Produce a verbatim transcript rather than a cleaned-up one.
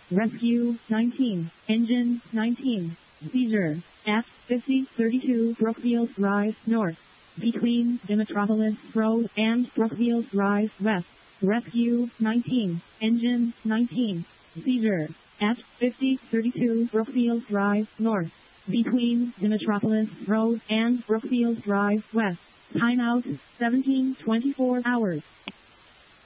Rescue nineteen. Engine nineteen. Seizure at fifty thirty-two Brookfield Drive North. Between Demetropolis Road and Brookfield Drive West. Rescue nineteen. Engine nineteen. Seizure at fifty thirty-two Brookfield Drive North. Between Demetropolis Road and Brookfield Drive West. Timeout seventeen twenty-four hours.